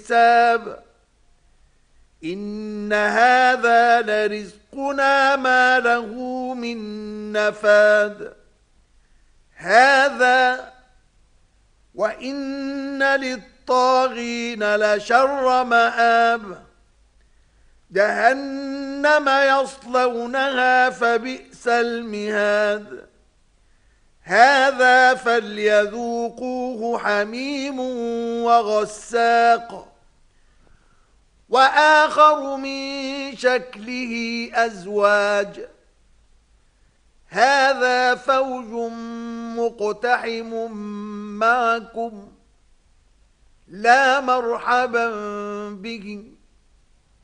حساب إن هذا لرزقنا ما له من نفاد هذا وإن للطاغين لشر مآب جهنم يصلونها فبئس المهاد هذا فليذوقوه حميم وغساق وآخر من شكله أزواج هذا فوج مقتحم معكم لا مرحبا بهم